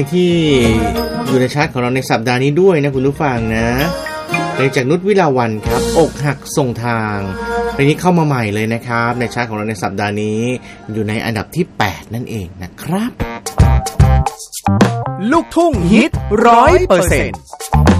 ที่อยู่ในชาร์ตของเราในสัปดาห์นี้ด้วยนะคุณผู้ฟังนะเพลงจากนุชวิลาวันครับอกหักส่งทางเพลงนี้เข้ามาใหม่เลยนะครับในชาร์ตของเราในสัปดาห์นี้อยู่ในอันดับที่8นั่นเองนะครับลูกทุ่งฮิต 100%